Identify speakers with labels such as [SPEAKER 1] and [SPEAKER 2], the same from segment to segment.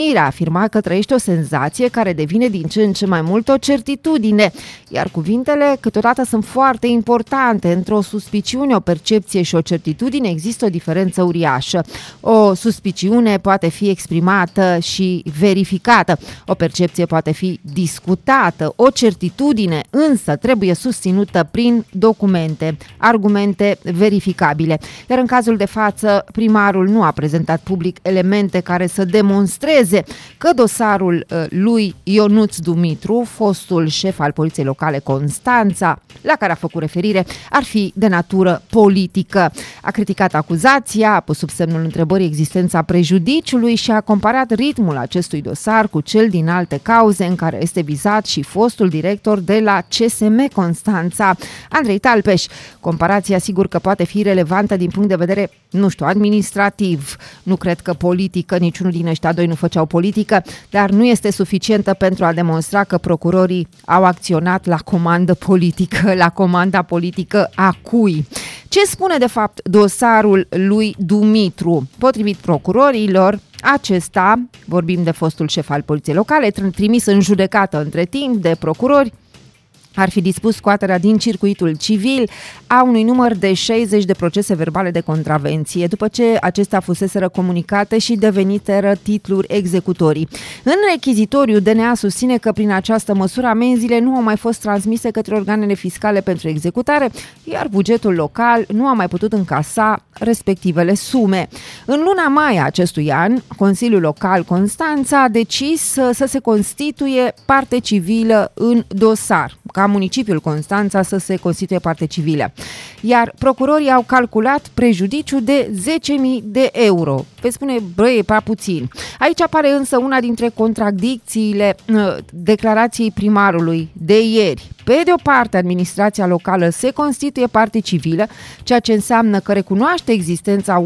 [SPEAKER 1] a afirmat că trăiește o senzație care devine din ce în ce mai mult o certitudine, iar cuvintele câteodată sunt foarte importante. Între o suspiciune, o percepție și o certitudine există o diferență uriașă. O suspiciune poate fi exprimată și verificată, o percepție poate fi discutată, o certitudine însă trebuie susținută prin documente, argumente verificabile. Iar în cazul de față, primarul nu a prezentat public elemente care să demonstreze că dosarul lui Ionuț Dumitru, fostul șef al Poliției Locale Constanța, la care a făcut referire, ar fi de natură politică. A criticat acuzația, a pus sub semnul întrebării existența prejudiciului și a comparat ritmul acestui dosar cu cel din alte cauze în care este vizat și fostul director de la CSM Constanța, Andrei Talpeș. Comparația sigur că poate fi relevantă din punct de vedere, administrativ. Nu cred că politică, niciunul din ăștia doi nu făceau politică, dar nu este suficientă pentru a demonstra că procurorii au acționat la comandă politică, la comanda politică a cui? Ce spune de fapt dosarul lui Dumitru? Potrivit procurorilor, acesta, vorbim de fostul șef al Poliției Locale, trimis în judecată între timp de procurori, ar fi dispus scoaterea din circuitul civil a unui număr de 60 de procese verbale de contravenție, după ce acestea fuseseră comunicate și deveniteră titluri executorii. În rechizitoriu, DNA susține că prin această măsură amenziile nu au mai fost transmise către organele fiscale pentru executare, iar bugetul local nu a mai putut încasa respectivele sume. În luna mai a acestui an, Consiliul Local Constanța a decis să se constituie parte civilă în dosar, ca municipiul Constanța să se constituie parte civilă. Iar procurorii au calculat prejudiciu de 10.000 de euro. Veți spune, e prea puțin. Aici apare însă una dintre contradicțiile declarației primarului de ieri. Pe de o parte, administrația locală se constituie parte civilă, ceea ce înseamnă că recunoaște existența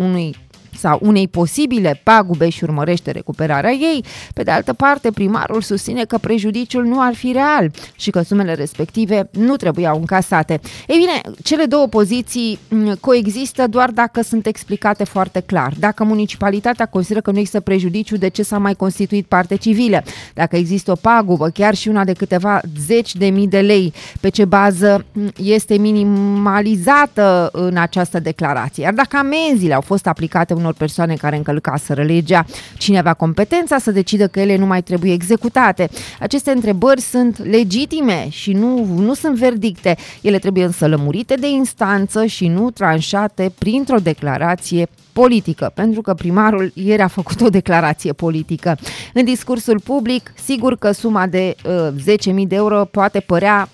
[SPEAKER 1] unei posibile pagube și urmărește recuperarea ei. Pe de altă parte, primarul susține că prejudiciul nu ar fi real și că sumele respective nu trebuiau încasate. Ei bine, cele două poziții coexistă doar dacă sunt explicate foarte clar. Dacă municipalitatea consideră că nu există prejudiciu, de ce s-a mai constituit parte civilă? Dacă există o pagubă, chiar și una de câteva zeci de mii de lei, pe ce bază este minimalizată în această declarație? Iar dacă amenziile au fost aplicate unor persoane care încălcaseră legea, cine avea competența să decidă că ele nu mai trebuie executate? Aceste întrebări sunt legitime și nu sunt verdicte. Ele trebuie însă lămurite de instanță și nu tranșate printr-o declarație politică, pentru că primarul ieri a făcut o declarație politică. În discursul public, sigur că suma de 10.000 de euro poate părea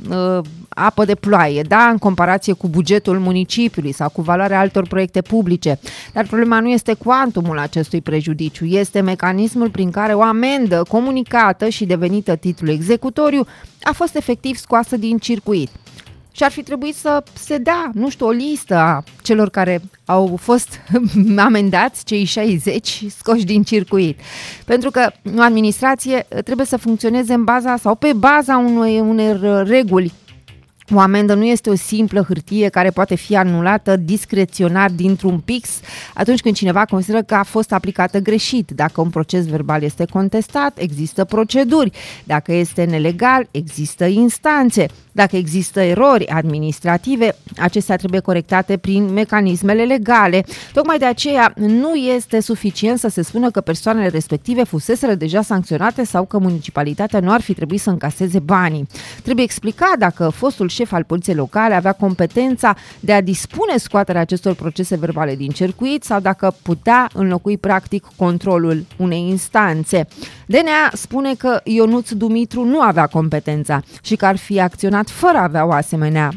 [SPEAKER 1] apă de ploaie, da, în comparație cu bugetul municipiului sau cu valoarea altor proiecte publice. Dar problema nu este cuantumul acestui prejudiciu, este mecanismul prin care o amendă comunicată și devenită titlu executoriu a fost efectiv scoasă din circuit. Și ar fi trebuit să se dea, o listă a celor care au fost amendați, cei 60 scoși din circuit. Pentru că o administrație trebuie să funcționeze în baza sau pe baza unor reguli. O amendă nu este o simplă hârtie care poate fi anulată discreționar dintr-un pix atunci când cineva consideră că a fost aplicată greșit. Dacă un proces verbal este contestat, există proceduri. Dacă este nelegal, există instanțe. Dacă există erori administrative, acestea trebuie corectate prin mecanismele legale. Tocmai de aceea nu este suficient să se spună că persoanele respective fuseseră deja sancționate sau că municipalitatea nu ar fi trebuit să încaseze banii. Trebuie explicat dacă fostul șef al Poliției Locale avea competența de a dispune scoaterea acestor procese verbale din circuit sau dacă putea înlocui practic controlul unei instanțe. DNA spune că Ionuț Dumitru nu avea competența și că ar fi acționat fără a avea o asemenea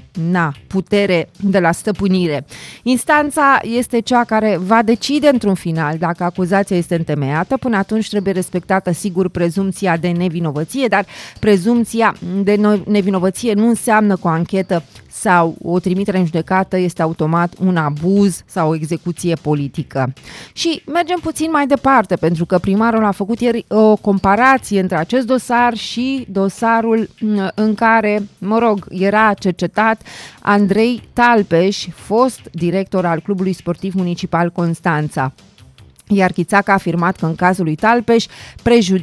[SPEAKER 1] putere de la stăpânire. Instanța este cea care va decide într-un final dacă acuzația este întemeiată. Până atunci trebuie respectată, sigur, prezumția de nevinovăție, dar prezumția de nevinovăție nu înseamnă că o anchetă sau o trimitere în judecată este automat un abuz sau o execuție politică. Și mergem puțin mai departe, pentru că primarul a făcut ieri o comparație între acest dosar și dosarul în care, era cercetat Andrei Talpeș, fost director al Clubului Sportiv Municipal Constanța. Iar Chițac a afirmat că în cazul lui Talpeș,